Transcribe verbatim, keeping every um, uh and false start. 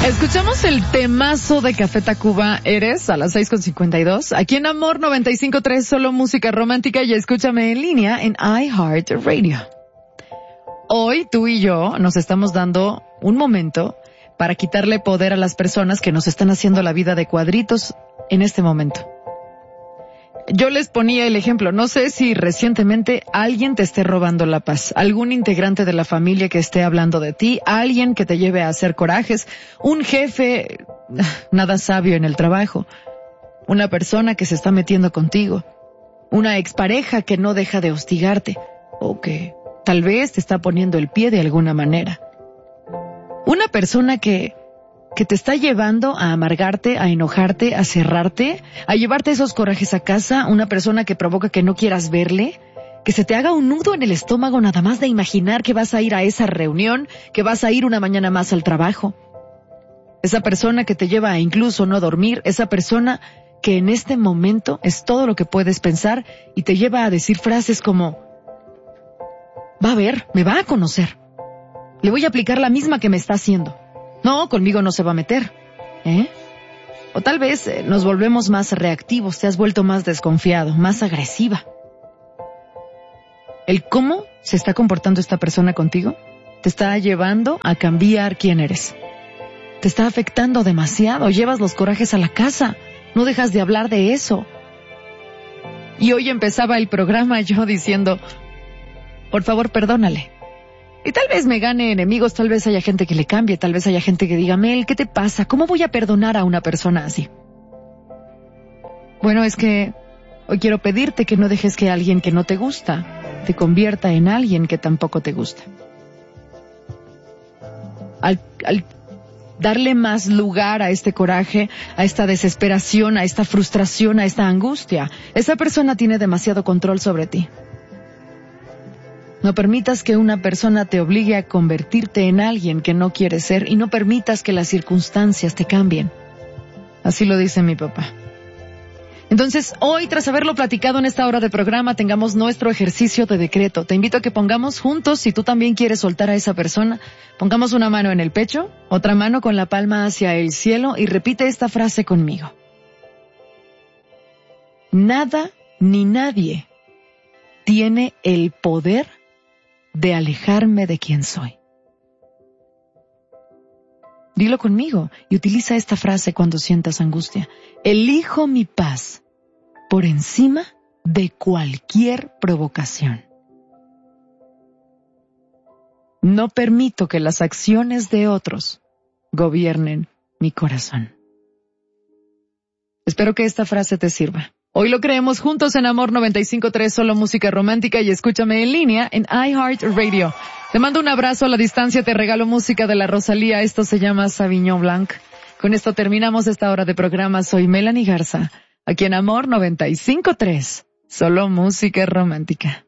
Escuchamos el temazo de Café Tacuba, Eres, a las seis con cincuenta y dos. Aquí en Amor noventa y cinco punto tres, solo música romántica, y escúchame en línea en iHeartRadio. Hoy tú y yo nos estamos dando un momento para quitarle poder a las personas que nos están haciendo la vida de cuadritos en este momento. Yo les ponía el ejemplo, no sé si recientemente alguien te esté robando la paz, algún integrante de la familia que esté hablando de ti, alguien que te lleve a hacer corajes, un jefe nada sabio en el trabajo, una persona que se está metiendo contigo, una expareja que no deja de hostigarte, o que tal vez te está poniendo el pie de alguna manera. Una persona que... que te está llevando a amargarte, a enojarte, a cerrarte, a llevarte esos corajes a casa, una persona que provoca que no quieras verle, que se te haga un nudo en el estómago nada más de imaginar que vas a ir a esa reunión, que vas a ir una mañana más al trabajo. Esa persona que te lleva a incluso no dormir, esa persona que en este momento es todo lo que puedes pensar y te lleva a decir frases como: va a ver, me va a conocer, le voy a aplicar la misma que me está haciendo. No, conmigo no se va a meter, ¿eh? O tal vez eh, nos volvemos más reactivos, te has vuelto más desconfiado, más agresiva. ¿El cómo se está comportando esta persona contigo te está llevando a cambiar quién eres? Te está afectando demasiado, llevas los corajes a la casa, no dejas de hablar de eso. Y hoy empezaba el programa yo diciendo: por favor, perdónale. Y tal vez me gane enemigos, tal vez haya gente que le cambie, tal vez haya gente que diga: Mel, ¿qué te pasa? ¿Cómo voy a perdonar a una persona así? Bueno, es que hoy quiero pedirte que no dejes que alguien que no te gusta te convierta en alguien que tampoco te gusta. Al, al darle más lugar a este coraje, a esta desesperación, a esta frustración, a esta angustia, esa persona tiene demasiado control sobre ti. No permitas que una persona te obligue a convertirte en alguien que no quieres ser, y no permitas que las circunstancias te cambien. Así lo dice mi papá. Entonces, hoy, tras haberlo platicado en esta hora de programa, tengamos nuestro ejercicio de decreto. Te invito a que pongamos juntos, si tú también quieres soltar a esa persona, pongamos una mano en el pecho, otra mano con la palma hacia el cielo, y repite esta frase conmigo. Nada ni nadie tiene el poder de alejarme de quien soy. Dilo conmigo y utiliza esta frase cuando sientas angustia. Elijo mi paz por encima de cualquier provocación. No permito que las acciones de otros gobiernen mi corazón. Espero que esta frase te sirva. Hoy lo creemos juntos en Amor noventa y cinco punto tres, solo música romántica, y escúchame en línea en iHeartRadio. Te mando un abrazo a la distancia, te regalo música de la Rosalía, esto se llama Sauvignon Blanc. Con esto terminamos esta hora de programa. Soy Melanie Garza, aquí en Amor noventa y cinco punto tres, solo música romántica.